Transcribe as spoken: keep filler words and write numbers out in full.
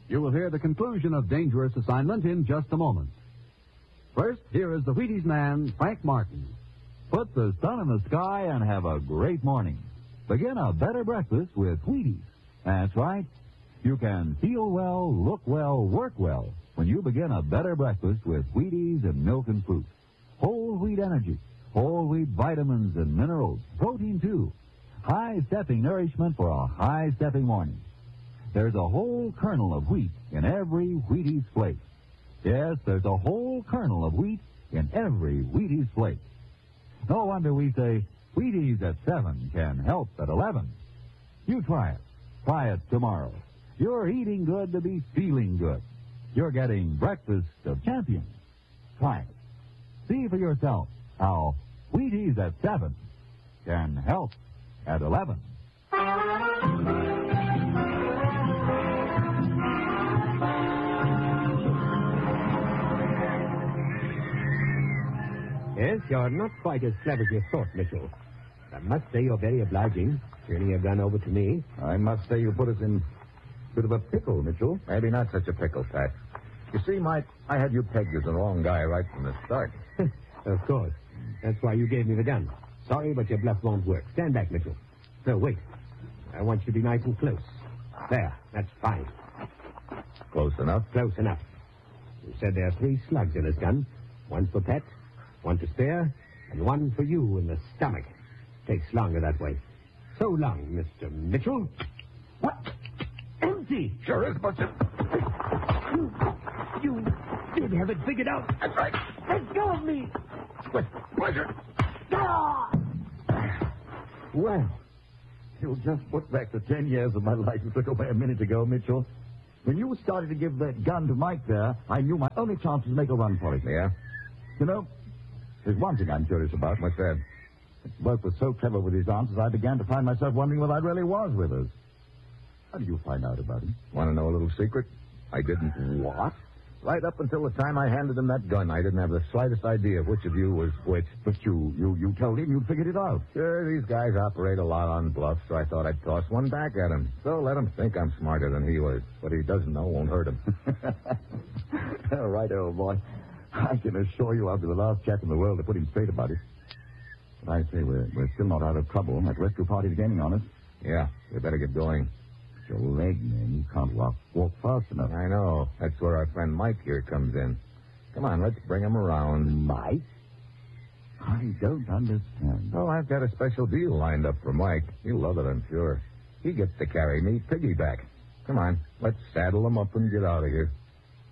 You will hear the conclusion of Dangerous Assignment in just a moment. First, here is the Wheaties man, Frank Martin. Put the sun in the sky and have a great morning. Begin a better breakfast with Wheaties. That's right. You can feel well, look well, work well when you begin a better breakfast with Wheaties and milk and fruit. Whole wheat energy, whole wheat vitamins and minerals, protein too. High-stepping nourishment for a high-stepping morning. There's a whole kernel of wheat in every Wheaties flake. Yes, there's a whole kernel of wheat in every Wheaties flake. No wonder we say Wheaties at seven can help at eleven. You try it. Try it tomorrow. You're eating good to be feeling good. You're getting breakfast of champions. Try it. See for yourself how Wheaties at seven can help at eleven. Yes, you're not quite as clever as you thought, Mitchell. I must say you're very obliging, turning your gun over to me. I must say you put us in a bit of a pickle, Mitchell. Maybe not such a pickle, Pat. You see, Mike, I had you pegged as the wrong guy right from the start. Of course. That's why you gave me the gun. Sorry, but your bluff won't work. Stand back, Mitchell. No, wait. I want you to be nice and close. There, that's fine. Close enough? Close enough. You said there are three slugs in this gun. One for Pat, one to spare, and one for you in the stomach. Takes longer that way. So long, Mister Mitchell. What? Empty! Sure is, but... You, you did have it figured out. That's right. Let go of me! With pleasure. Ah! Well, you just put back the ten years of my life you took away a minute ago, Mitchell. When you started to give that gun to Mike there, I knew my only chance was to make a run for it. Yeah? You know, there's one thing I'm curious about. What's that? Burke was so clever with his answers, I began to find myself wondering whether I really was with us. How did you find out about him? Want to know a little secret? I didn't. What? Right up until the time I handed him that gun, I didn't have the slightest idea of which of you was which. But you, you, you told him you'd figured it out. Sure, these guys operate a lot on bluff, so I thought I'd toss one back at him. So let him think I'm smarter than he was. What he doesn't know won't hurt him. All right, old boy. I can assure you I'll be the last chap in the world to put him straight about it. But I say we're, we're still not out of trouble. That rescue party's gaining on us. Yeah, we better get going. It's your leg, man. You can't walk, walk fast enough. I know. That's where our friend Mike here comes in. Come on, let's bring him around. Mike? I don't understand. Oh, I've got a special deal lined up for Mike. He'll love it, I'm sure. He gets to carry me piggyback. Come on, let's saddle him up and get out of here.